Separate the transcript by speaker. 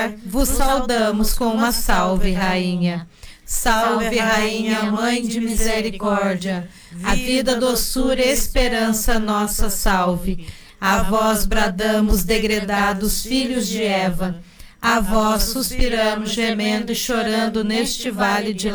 Speaker 1: vos saudamos com uma salve, Rainha. Salve, Rainha, Mãe de misericórdia, a vida, doçura e esperança nossa, salve. A vós bradamos, degredados filhos de Eva, a vós suspiramos, gemendo e chorando neste vale de